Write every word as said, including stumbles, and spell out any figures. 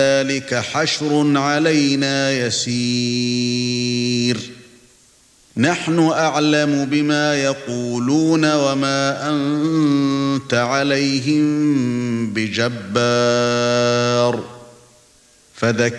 ذلك حشر علينا يسير نحن أعلم بما يقولون وما أنت عليهم بجبار فذكر